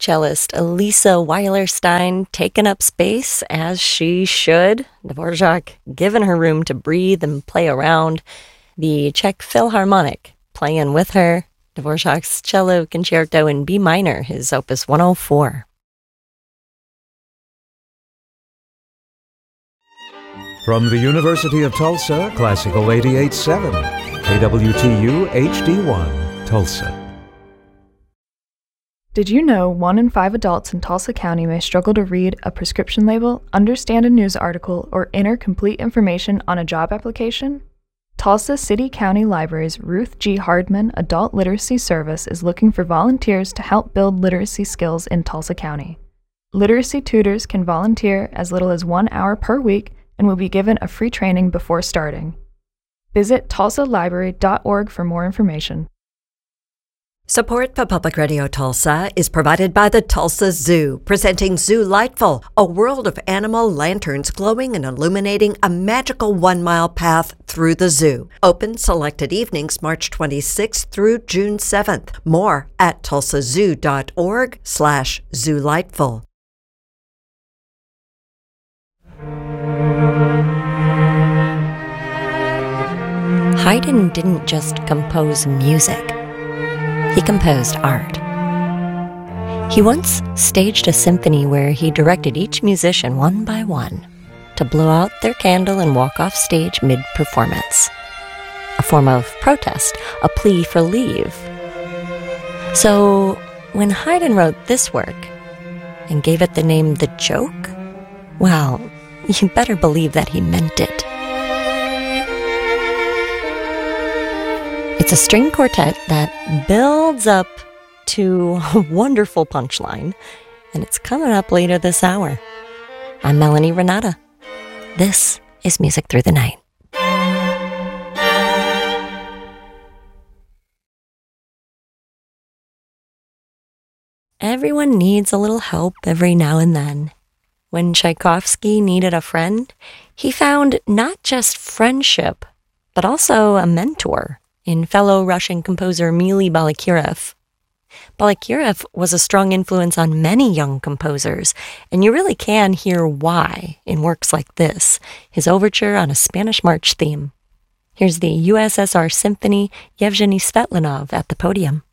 Cellist Elisa Weilerstein taking up space as she should. Dvorak giving her room to breathe and play around. The Czech Philharmonic playing with her. Dvorak's Cello Concerto in B minor, his Opus 104. From the University of Tulsa, Classical 88.7, KWTU HD1, Tulsa. Did you know 1 in 5 adults in Tulsa County may struggle to read a prescription label, understand a news article, or enter complete information on a job application? Tulsa City County Library's Ruth G. Hardman Adult Literacy Service is looking for volunteers to help build literacy skills in Tulsa County. Literacy tutors can volunteer as little as 1 hour per week and will be given a free training before starting. Visit tulsalibrary.org for more information. Support for Public Radio Tulsa is provided by the Tulsa Zoo, presenting Zoo Lightful, a world of animal lanterns glowing and illuminating a magical 1-mile path through the zoo. Open selected evenings March 26th through June 7th. More at tulsazoo.org/zoolightful. Haydn didn't just compose music. He composed art. He once staged a symphony where he directed each musician one by one to blow out their candle and walk off stage mid-performance. A form of protest, a plea for leave. So, when Haydn wrote this work and gave it the name The Joke, well, you better believe that he meant it. It's a string quartet that builds up to a wonderful punchline, and it's coming up later this hour. I'm Melanie Renata. This is Music Through the Night. Everyone needs a little help every now and then. When Tchaikovsky needed a friend, he found not just friendship, but also a mentor in fellow Russian composer Mily Balakirev. Balakirev was a strong influence on many young composers, and you really can hear why in works like this, his overture on a Spanish march theme. Here's the USSR Symphony, Yevgeny Svetlanov at the podium.